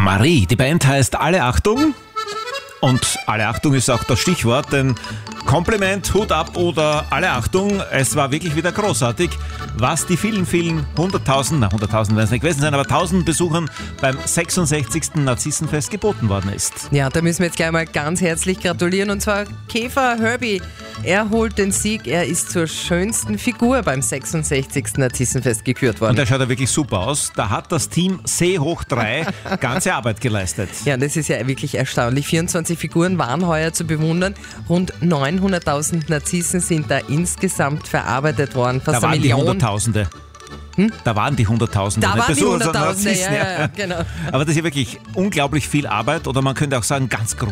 Marie. Die Band heißt Alle Achtung. Und alle Achtung ist auch das Stichwort, denn Kompliment, Hut ab oder alle Achtung, es war wirklich wieder großartig, was die vielen 100.000 werden es nicht gewesen sein, aber 1.000 Besuchern beim 66. Narzissenfest geboten worden ist. Ja, da müssen wir jetzt gleich mal ganz herzlich gratulieren und zwar Käfer Herbie. Er holt den Sieg, er ist zur schönsten Figur beim 66. Narzissenfest gekürt worden. Und der schaut ja wirklich super aus. Da hat das Team C hoch 3 ganze Arbeit geleistet. Ja, das ist ja wirklich erstaunlich. 24 Figuren waren heuer zu bewundern. Rund 900.000 Narzissen sind da insgesamt verarbeitet worden. Fast Da waren eine die Million. Hunderttausende. Da waren die Hunderttausende. Da nicht waren die Besucher, sondern Hunderttausende, Narzissen, ja, genau. Aber das ist ja wirklich unglaublich viel Arbeit oder man könnte auch sagen ganz groß.